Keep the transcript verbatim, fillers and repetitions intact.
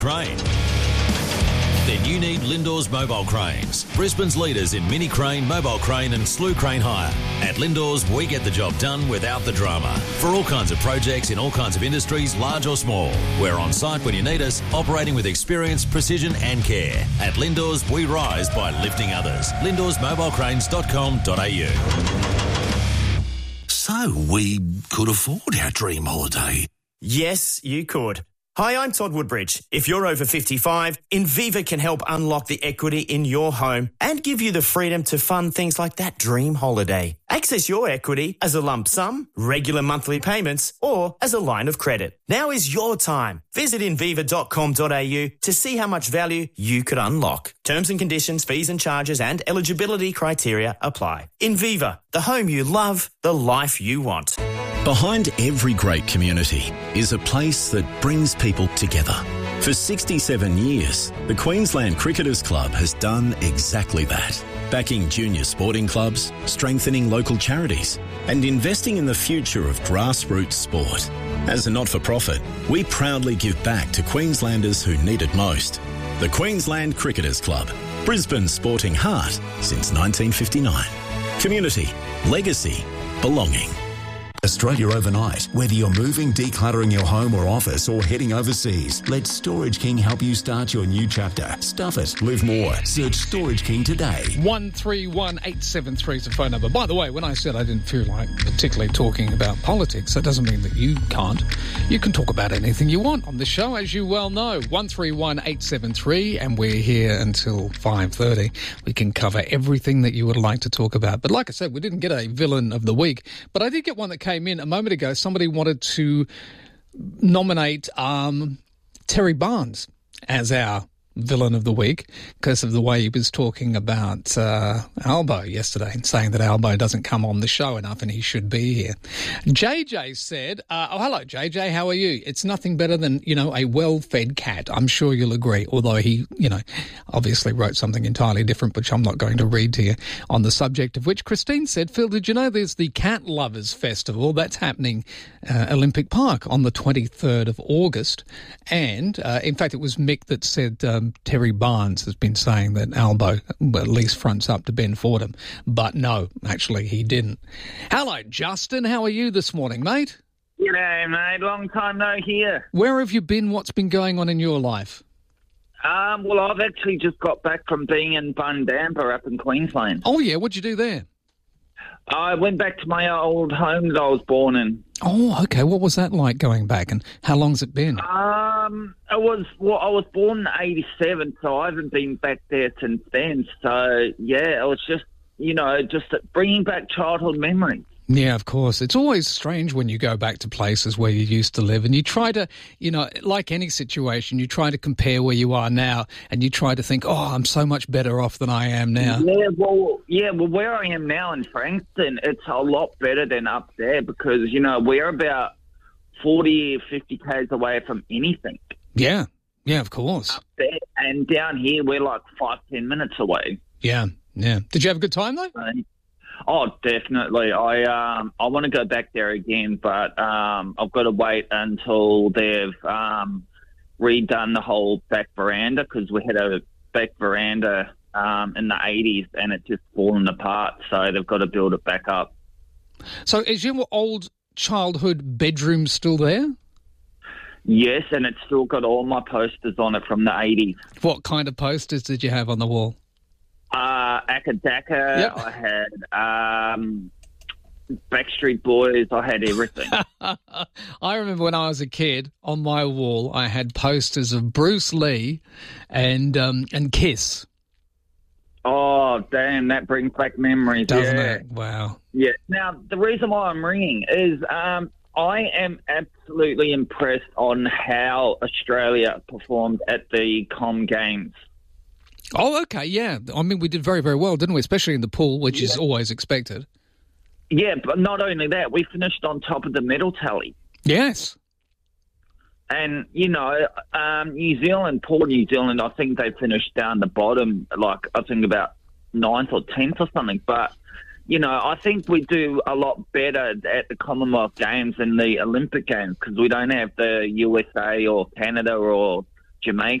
Crane. Then you need Lindor's Mobile Cranes, Brisbane's leaders in mini crane, mobile crane and slew crane hire. At Lindor's, we get the job done without the drama. For all kinds of projects in all kinds of industries, large or small. We're on site when you need us, operating with experience, precision and care. At Lindor's, we rise by lifting others. lindors mobile cranes dot com dot a u. So, we could afford our dream holiday. Yes, you could. Hi, I'm Todd Woodbridge. If you're over fifty-five, Inviva can help unlock the equity in your home and give you the freedom to fund things like that dream holiday. Access your equity as a lump sum, regular monthly payments, or as a line of credit. Now is your time. Visit inviva dot com dot a u to see how much value you could unlock. Terms and conditions, fees and charges and eligibility criteria apply. Inviva, the home you love, the life you want. Behind every great community is a place that brings people together. For sixty-seven years, the Queensland Cricketers Club has done exactly that, backing junior sporting clubs, strengthening local charities, and investing in the future of grassroots sport. As a not-for-profit, we proudly give back to Queenslanders who need it most. The Queensland Cricketers Club, Brisbane's sporting heart since nineteen fifty-nine. Community, legacy, belonging. Australia overnight. Whether you're moving, decluttering your home or office, or heading overseas, let Storage King help you start your new chapter. Stuff it. Live more. Search Storage King today. one three one eight seven three is the phone number. By the way, when I said I didn't feel like particularly talking about politics, that doesn't mean that you can't. You can talk about anything you want on the show, as you well know. one three one eight seven three, and we're here until five thirty. We can cover everything that you would like to talk about. But like I said, we didn't get a villain of the week, but I did get one that came in a moment ago. Somebody wanted to nominate um, Terry Barnes as our villain of the week because of the way he was talking about uh, Albo yesterday and saying that Albo doesn't come on the show enough and he should be here. J J said, uh, oh, hello, J J, how are you? It's nothing better than, you know, a well-fed cat. I'm sure you'll agree, although he, you know, obviously wrote something entirely different, which I'm not going to read to you, on the subject of which Christine said, Phil, did you know there's the Cat Lovers Festival that's happening uh, Olympic Park on the twenty-third of August? And, uh, in fact, it was Mick that said um, Terry Barnes has been saying that Albo well, at least fronts up to Ben Fordham. But no, actually he didn't. Hello, Justin. How are you this morning, mate? G'day, mate. Long time no hear. Where have you been? What's been going on in your life? Um, well, I've actually just got back from being in Bundamba up in Queensland. Oh, yeah. What'd you do there? I went back to my old home that I was born in. Oh, okay. What was that like going back, and how long's it been? Um, it was well, I was born in eighty-seven, so I haven't been back there since then. So, yeah, it was just, you know, just bringing back childhood memories. Yeah, of course. It's always strange when you go back to places where you used to live and you try to, you know, like any situation, you try to compare where you are now and you try to think, oh, I'm so much better off than I am now. Yeah, well, yeah, well, where I am now in Frankston, it's a lot better than up there because, you know, we're about forty, fifty kays away from anything. Yeah, yeah, of course. Up there, and down here, we're like five, ten minutes away. Yeah, yeah. Did you have a good time, though? Right. Oh, definitely. I um I want to go back there again, but um I've got to wait until they've um redone the whole back veranda because we had a back veranda um in the eighties and it's just fallen apart, so they've got to build it back up. So is your old childhood bedroom still there? Yes, and it's still got all my posters on it from the eighties. What kind of posters did you have on the wall? Uh, Akadaka, yep. I had um, Backstreet Boys, I had everything. I remember when I was a kid, on my wall, I had posters of Bruce Lee and um, and Kiss. Oh, damn, that brings back memories. Doesn't yeah. it? Wow. Yeah. Now, the reason why I'm ringing is um, I am absolutely impressed on how Australia performed at the Com Games. Oh, okay, yeah. I mean, we did very, very well, didn't we? Especially in the pool, which yeah. is always expected. Yeah, but not only that, we finished on top of the medal tally. Yes. And, you know, um, New Zealand, poor New Zealand, I think they finished down the bottom, like, I think about ninth or tenth or something. But, you know, I think we do a lot better at the Commonwealth Games and the Olympic Games because we don't have the U S A or Canada or Jamaica.